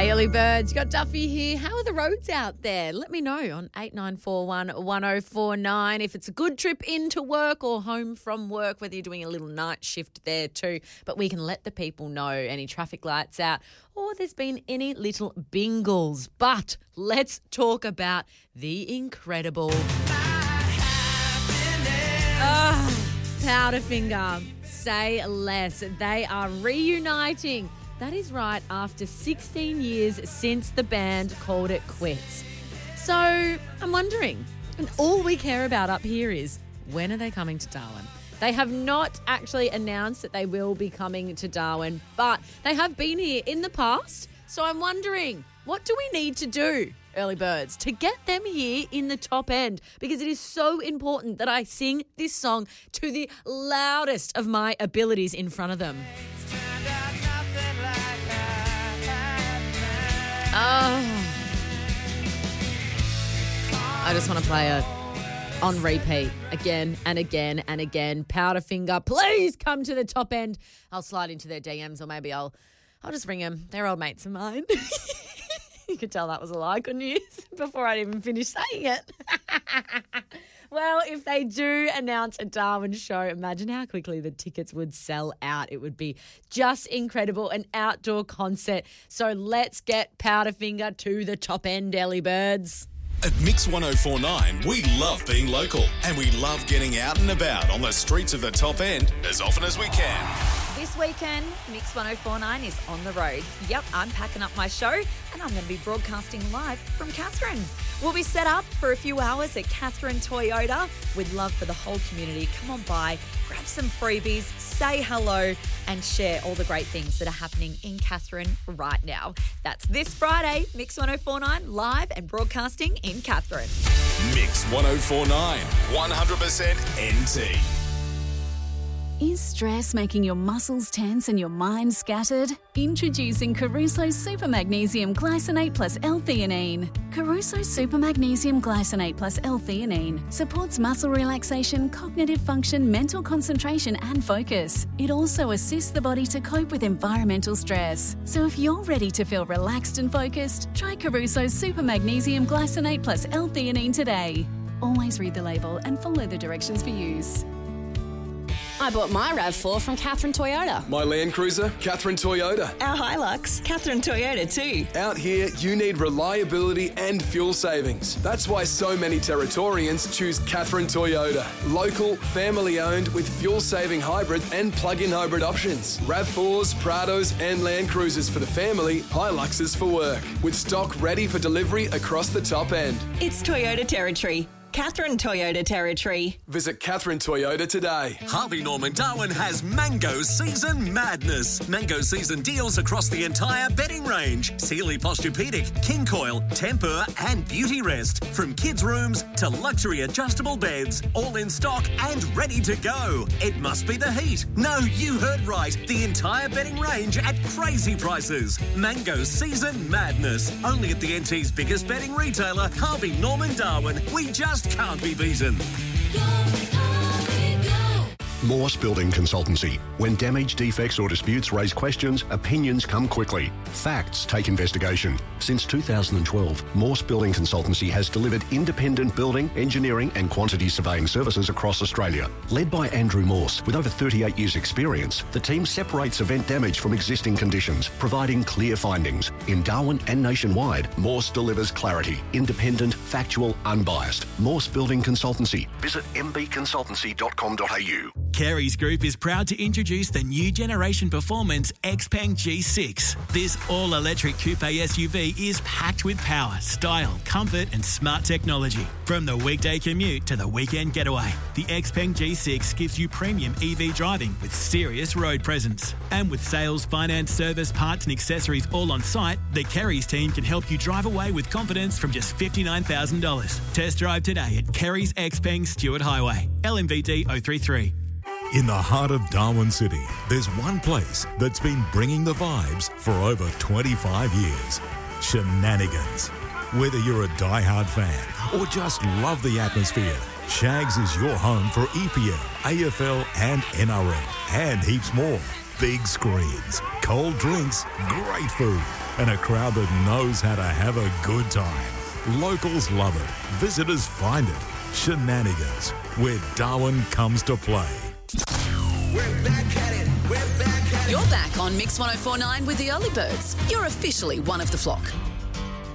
Hey, early birds, you got Duffy here. How are the roads out there? Let me know on 8941 1049 if it's a good trip into work or home from work, whether you're doing a little night shift there too. But we can let the people know any traffic lights out or there's been any little bingles. But let's talk about the incredible Powderfinger. Say less. They are reuniting. That is right, after 16 years since the band called it quits. So I'm wondering, and all we care about up here is, when are they coming to Darwin? They have not actually announced that they will be coming to Darwin, but they have been here in the past. So I'm wondering, what do we need to do, early birds, to get them here in the top end? Because it is so important that I sing this song to the loudest of my abilities in front of them. I just want to play it on repeat again and again and again. Powderfinger, please come to the top end. I'll slide into their DMs, or maybe I'll just ring them. They're old mates of mine. You could tell that was a lie, couldn't you? Before I'd even finished saying it. Well, if they do announce a Darwin show, imagine how quickly the tickets would sell out. It would be just incredible, an outdoor concert. So let's get Powderfinger to the top end, early birds. At Mix 1049, we love being local and we love getting out and about on the streets of the top end as often as we can. This weekend, Mix 1049 is on the road. Yep, I'm packing up my show and I'm going to be broadcasting live from Katherine. We'll be set up for a few hours at Katherine Toyota with love for the whole community. Come on by, grab some freebies, say hello and share all the great things that are happening in Katherine right now. That's this Friday, Mix 1049 live and broadcasting in Katherine. Mix 1049, 100% NT. Is stress making your muscles tense and your mind scattered? Introducing Caruso Super Magnesium Glycinate plus L-theanine. Caruso Super Magnesium Glycinate plus L-theanine supports muscle relaxation, cognitive function, mental concentration and focus. It also assists the body to cope with environmental stress. So if you're ready to feel relaxed and focused, try Caruso Super Magnesium Glycinate plus L-theanine today. Always read the label and follow the directions for use. I bought my RAV4 from Katherine Toyota. My Land Cruiser, Katherine Toyota. Our Hilux, Katherine Toyota too. Out here, you need reliability and fuel savings. That's why so many Territorians choose Katherine Toyota. Local, family-owned with fuel-saving hybrid and plug-in hybrid options. RAV4s, Prados and Land Cruisers for the family, Hiluxes for work. With stock ready for delivery across the top end. It's Toyota territory. Katherine Toyota territory. Visit Katherine Toyota today. Harvey Norman Darwin has Mango Season Madness. Mango Season deals across the entire bedding range. Sealy Posturepedic, King Coil, Tempur and Beauty Rest. From kids' rooms to luxury adjustable beds. All in stock and ready to go. It must be the heat. No, you heard right. The entire bedding range at crazy prices. Mango Season Madness. Only at the NT's biggest bedding retailer, Harvey Norman Darwin. We just can't be beaten. Morse Building Consultancy. When damage, defects or disputes raise questions, opinions come quickly. Facts take investigation. Since 2012, Morse Building Consultancy has delivered independent building, engineering and quantity surveying services across Australia. Led by Andrew Morse, with over 38 years' experience, the team separates event damage from existing conditions, providing clear findings. In Darwin and nationwide, Morse delivers clarity, independent, factual, unbiased. Morse Building Consultancy. Visit mbconsultancy.com.au. Carey's Group is proud to introduce the new generation performance Xpeng G6. This all-electric coupe SUV is packed with power, style, comfort and smart technology. From the weekday commute to the weekend getaway, the Xpeng G6 gives you premium EV driving with serious road presence. And with sales, finance, service, parts and accessories all on site, the Carey's team can help you drive away with confidence from just $59,000. Test drive today at Carey's Xpeng Stewart Highway, LMVD 033. In the heart of Darwin City, there's one place that's been bringing the vibes for over 25 years. Shenanigans. Whether you're a die-hard fan or just love the atmosphere, Shags is your home for EPL, AFL and NRL, and heaps more. Big screens, cold drinks, great food, and a crowd that knows how to have a good time. Locals love it. Visitors find it. Shenanigans, where Darwin comes to play. We're back at it. We're back at it. You're back on Mix 104.9 with the Early Birds. You're officially one of the flock.